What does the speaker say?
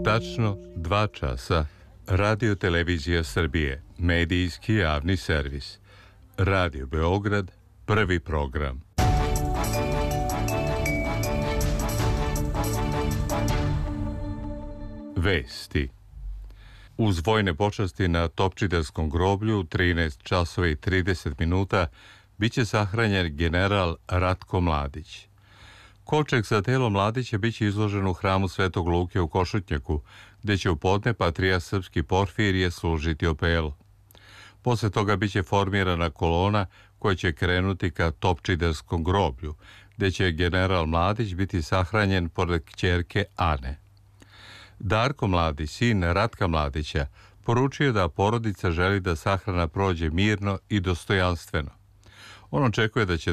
Tačno 2 časa. Radio Televizija Srbije, medijski javni servis. Radio Beograd, prvi program. Vesti. Uz vojne počasti na Topčiderskom groblju u 13 časova i 30 minuta biće sahranjen general Ratko Mladić. Kovčeg sa telom Mladića biće izložen u hramu Svetog Luke u Košutnjaku, gde će u podne patrijarh srpski Porfirije služiti opelu. Posle toga biće formirana kolona koja će krenuti ka Topčiderskom groblju, gde će general Mladić biti sahranjen pored kćerke Ane. Darko Mladić, sin Ratka Mladića, poručio da porodica želi da sahrana prođe mirno i dostojanstveno. On očekuje da će